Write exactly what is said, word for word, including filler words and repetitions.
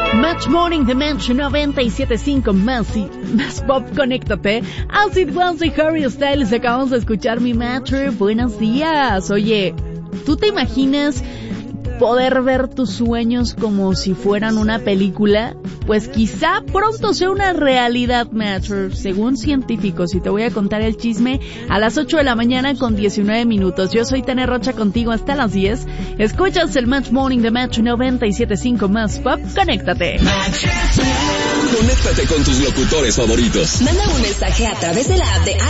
Match Morning de Match noventa y siete punto cinco más y más pop, conéctate. Acid Ones y Harry Styles, acabamos de escuchar mi Match. Buenos días. Oye, ¿tú te imaginas poder ver tus sueños como si fueran una película? Pues quizá pronto sea una realidad, Match, según científicos, y te voy a contar el chisme a las ocho de la mañana con diecinueve minutos. Yo soy Tania Rocha, contigo hasta las diez. Escuchas el Match Morning de Match noventa y siete punto cinco más pop, conéctate. Conéctate con tus locutores favoritos. Manda un mensaje a través de la app de